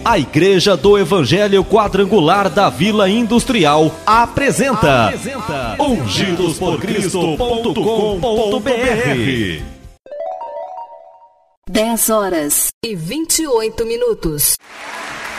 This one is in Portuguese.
A Igreja do Evangelho Quadrangular da Vila Industrial apresenta ungidosporcristo.com.br. 10 horas e 28 minutos.